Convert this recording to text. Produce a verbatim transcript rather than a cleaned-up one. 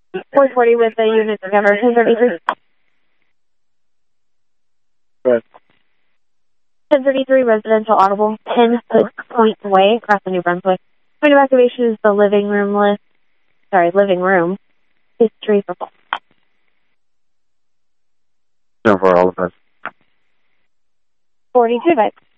four forty with the unit discovered. ten thirty-three. Good. ten thirty-three, residential audible, ten Point Way, across the New Brunswick. Point of activation is the living room list. Sorry, living room. History for No, for all of us. forty-two, bye.